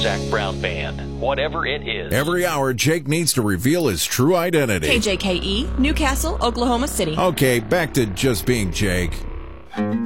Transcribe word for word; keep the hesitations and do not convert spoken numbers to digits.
Zach Brown Band, whatever it is. Every hour, Jake needs to reveal his true identity. K J K E, Newcastle, Oklahoma City. Okay, back to just being Jake.